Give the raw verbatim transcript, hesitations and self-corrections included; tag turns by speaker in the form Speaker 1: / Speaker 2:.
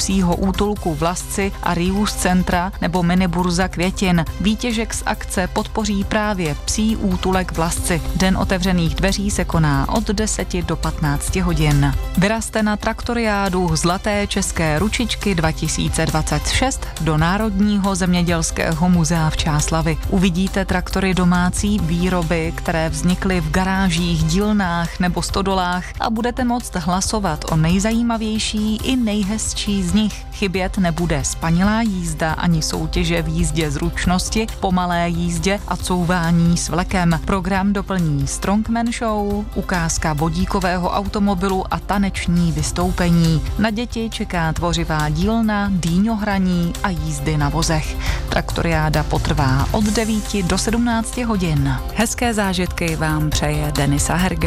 Speaker 1: psího útulku Vlasci a Rius Centra nebo miniburza Květin. Výtěžek z akce podpoří právě psí útulek Vlasci. Den otevřených dveří se koná od deseti do patnácti hodin. Vyrazte na traktoriádu Zlaté české ručičky dva tisíce dvacet šest do Národního zemědělského muzea v Čáslavi. Uvidíte traktory domácí výroby, které vznikly v garážích, dílnách nebo stodolách a budete moct hlasovat o nejzajímavější i nejhezčí z nich. Chybět nebude spanilá jízda ani soutěže v jízdě zručnosti, pomalé jízdě a couvání s vlekem. Program doplní Strongman Show, ukázka vodíkového automobilu a taneční vystoupení. Na děti čeká tvořivá dílna, dýňohraní a jízdy na vozech. Traktoriáda potrvá od devíti do sedmnácti hodin. Hezké zážitky vám přeje Denisa Herge.